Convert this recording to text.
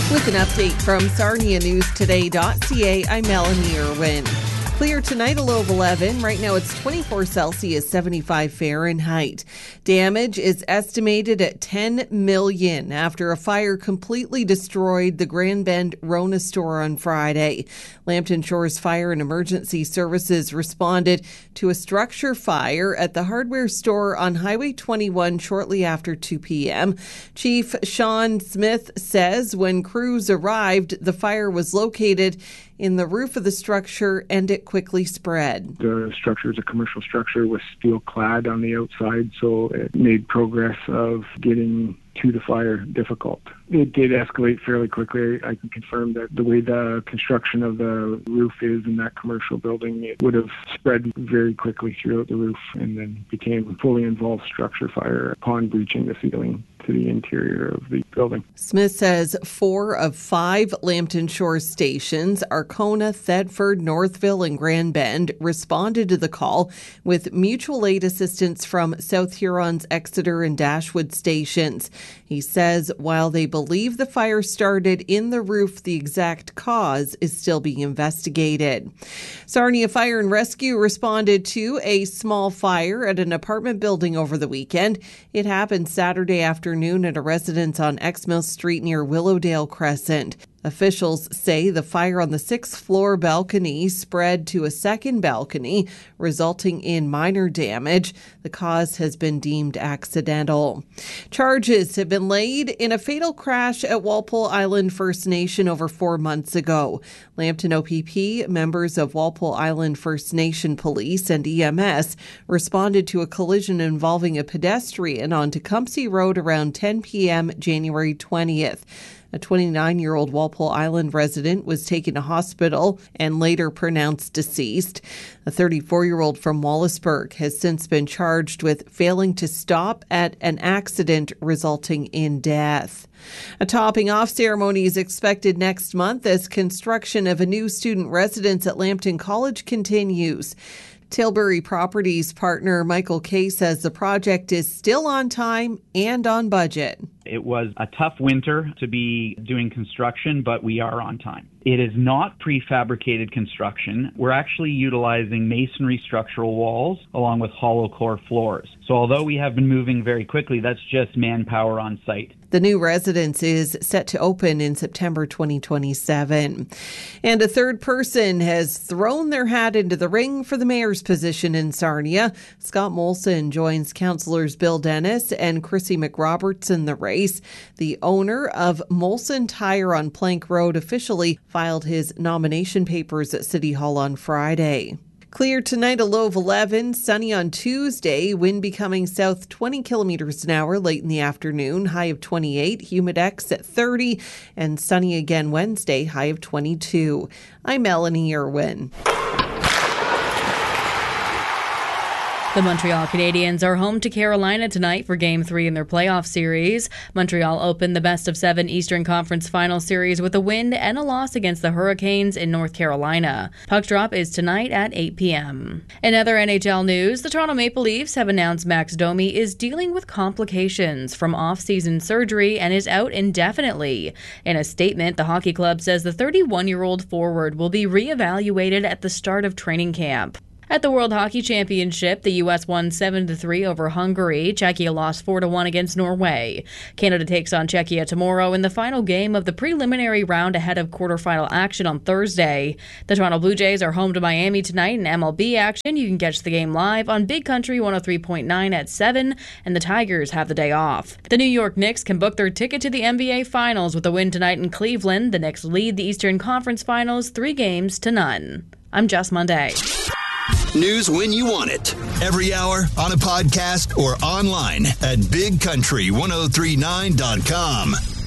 With an update from SarniaNewsToday.ca, I'm Melanie Irwin. Clear tonight, a low of 11. Right now it's 24 Celsius, 75 Fahrenheit. Damage is estimated at $10 million after a fire completely destroyed the Grand Bend Rona store on Friday. Lambton Shores Fire and Emergency Services responded to a structure fire at the hardware store on Highway 21 shortly after 2 p.m. Chief Sean Smith says when crews arrived, the fire was located in the roof of the structure and it quickly spread. The structure is a commercial structure with steel clad on the outside, so it made progress of getting to the fire difficult. It did escalate fairly quickly. I can confirm that the way the construction of the roof is in that commercial building, it would have spread very quickly throughout the roof and then became a fully involved structure fire upon breaching the ceiling to the interior of the building. Smith says 4 of 5 Lambton Shores stations, Arkona, Thedford, Northville, and Grand Bend, responded to the call with mutual aid assistance from South Huron's Exeter and Dashwood stations. He says while they believe the fire started in the roof, the exact cause is still being investigated. Sarnia Fire and Rescue responded to a small fire at an apartment building over the weekend. It happened Saturday afternoon at a residence on Exmill Street near Willowdale Crescent. Officials say the fire on the 6th floor balcony spread to a second balcony, resulting in minor damage. The cause has been deemed accidental. Charges have been laid in a fatal crash at Walpole Island First Nation over 4 months ago. Lambton OPP, members of Walpole Island First Nation Police and EMS responded to a collision involving a pedestrian on Tecumseh Road around 10 p.m. January 20th. A 29-year-old Walpole Island resident was taken to hospital and later pronounced deceased. A 34-year-old from Wallaceburg has since been charged with failing to stop at an accident resulting in death. A topping off ceremony is expected next month as construction of a new student residence at Lambton College continues. Tilbury Properties partner Michael Kay says the project is still on time and on budget. It was a tough winter to be doing construction, but we are on time. It is not prefabricated construction. We're actually utilizing masonry structural walls along with hollow core floors. So although we have been moving very quickly, that's just manpower on site. The new residence is set to open in September 2027. And a third person has thrown their hat into the ring for the mayor's position in Sarnia. Scott Molson joins councillors Bill Dennis and Chrissy McRoberts in the race. The owner of Molson Tire on Plank Road officially filed his nomination papers at City Hall on Friday. Clear tonight, a low of 11. Sunny on Tuesday, wind becoming south 20 kilometers an hour late in the afternoon, high of 28, humidex at 30, and sunny again Wednesday, high of 22. I'm Melanie Irwin. The Montreal Canadiens are home to Carolina tonight for Game 3 in their playoff series. Montreal opened the best-of-7 Eastern Conference Final Series with a win and a loss against the Hurricanes in North Carolina. Puck drop is tonight at 8 p.m. In other NHL news, the Toronto Maple Leafs have announced Max Domi is dealing with complications from off-season surgery and is out indefinitely. In a statement, the hockey club says the 31-year-old forward will be re-evaluated at the start of training camp. At the World Hockey Championship, the U.S. won 7-3 over Hungary. Czechia lost 4-1 against Norway. Canada takes on Czechia tomorrow in the final game of the preliminary round ahead of quarterfinal action on Thursday. The Toronto Blue Jays are home to Miami tonight in MLB action. You can catch the game live on Big Country 103.9 at 7, and the Tigers have the day off. The New York Knicks can book their ticket to the NBA Finals with a win tonight in Cleveland. The Knicks lead the Eastern Conference Finals 3-0. I'm Jess Monday. News when you want it. Every hour, on a podcast, or online at bigcountry1039.com.